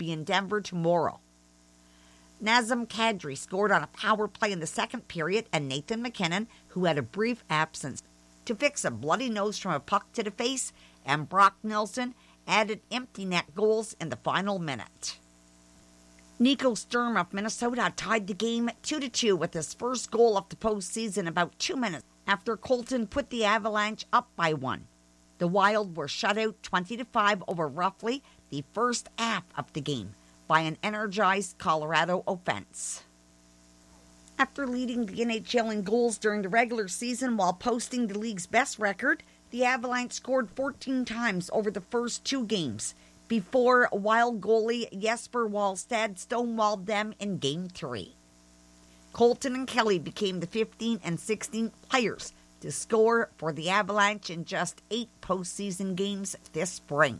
be in Denver tomorrow. Nazem Kadri scored on a power play in the second period, and Nathan McKinnon, who had a brief absence to fix a bloody nose from a puck to the face, and Brock Nelson added empty net goals in the final minute. Nico Sturm of Minnesota tied the game 2-2 with his first goal of the postseason about 2 minutes after Colton put the Avalanche up by 1. The Wild were shut out 20-5 over roughly the first half of the game by an energized Colorado offense. After leading the NHL in goals during the regular season while posting the league's best record, the Avalanche scored 14 times over the first 2 games before Wild goalie Jesper Wallstedt stonewalled them in Game 3. Colton and Kelly became the 15th and 16th players to score for the Avalanche in just 8 postseason games this spring.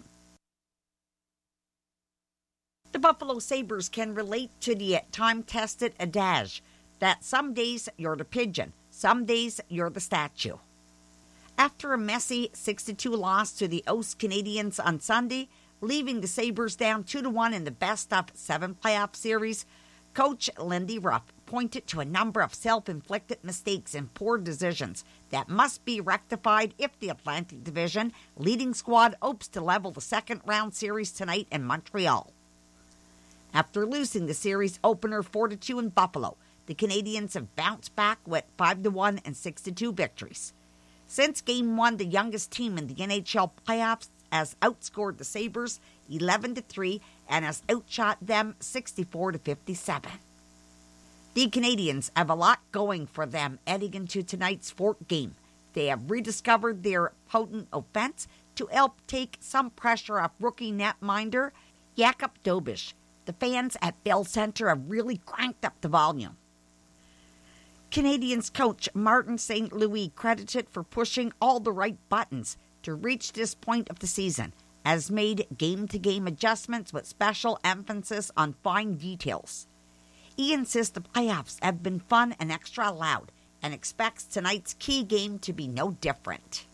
The Buffalo Sabres can relate to the time-tested adage that some days you're the pigeon, some days you're the statue. After a messy 6-2 loss to the Oast Canadiens on Sunday, leaving the Sabres down 2-1 in the best-of-7 playoff series, Coach Lindy Ruff pointed to a number of self-inflicted mistakes and poor decisions that must be rectified if the Atlantic Division leading squad hopes to level the second-round series tonight in Montreal. After losing the series opener 4-2 in Buffalo, the Canadiens have bounced back with 5-1 and 6-2 victories. Since Game 1, the youngest team in the NHL playoffs has outscored the Sabres 11-3 and has outshot them 64-57. The Canadiens have a lot going for them heading into tonight's fourth game. They have rediscovered their potent offense to help take some pressure off rookie netminder Jakub Dobeš. The fans at Bell Center have really cranked up the volume. Canadiens coach Martin St. Louis, credited for pushing all the right buttons to reach this point of the season, has made game-to-game adjustments with special emphasis on fine details. He insists the playoffs have been fun and extra loud and expects tonight's key game to be no different.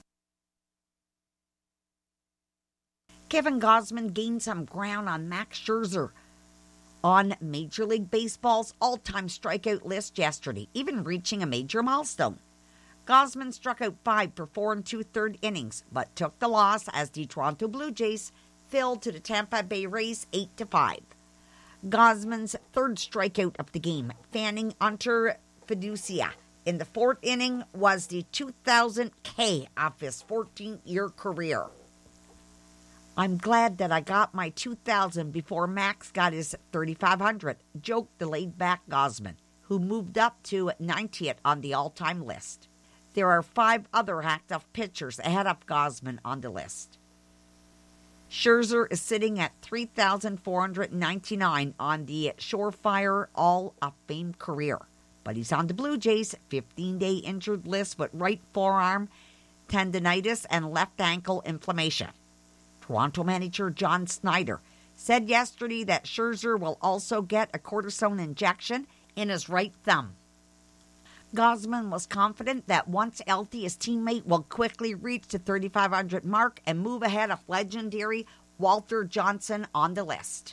Kevin Gausman gained some ground on Max Scherzer on Major League Baseball's all-time strikeout list yesterday, even reaching a major milestone. Gausman struck out 5 for 4 2/3 innings, but took the loss as the Toronto Blue Jays fell to the Tampa Bay Rays 8-5. Gausman's third strikeout of the game, fanning Hunter Fiducia in the 4th inning, was the 2,000th K of his 14-year career. I'm glad that I got my 2,000 before Max got his 3,500, joked the laid-back Gausman, who moved up to 90th on the all-time list. There are 5 other hacked-off pitchers ahead of Gausman on the list. Scherzer is sitting at 3,499 on the Surefire Hall of Fame career, but he's on the Blue Jays' 15-day injured list with right forearm tendonitis and left ankle inflammation. Toronto manager John Snyder said yesterday that Scherzer will also get a cortisone injection in his right thumb. Gausman was confident that once healthy, his teammate will quickly reach the 3,500 mark and move ahead of legendary Walter Johnson on the list.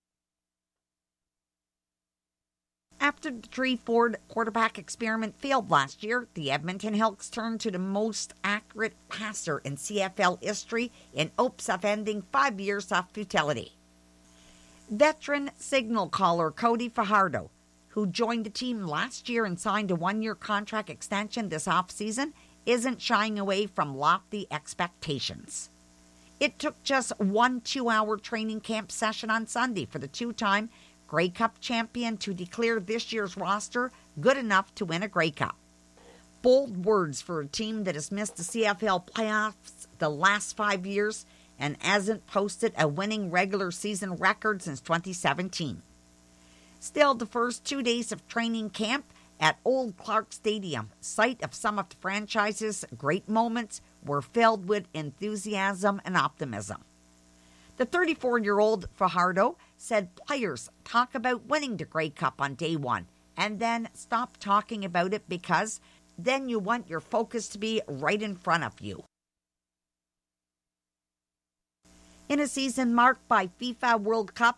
After the Tree Ford quarterback experiment failed last year, the Edmonton Elks turned to the most accurate passer in CFL history in hopes of ending 5 years of futility. Veteran signal caller Cody Fajardo, who joined the team last year and signed a 1-year contract extension this offseason, isn't shying away from lofty expectations. It took just 1 2-hour training camp session on Sunday for the 2-time Grey Cup champion to declare this year's roster good enough to win a Grey Cup. Bold words for a team that has missed the CFL playoffs the last 5 years and hasn't posted a winning regular season record since 2017. Still, the first 2 days of training camp at Old Clark Stadium, site of some of the franchise's great moments, were filled with enthusiasm and optimism. The 34-year-old Fajardo said players talk about winning the Grey Cup on day 1 and then stop talking about it because then you want your focus to be right in front of you. In a season marked by FIFA World Cup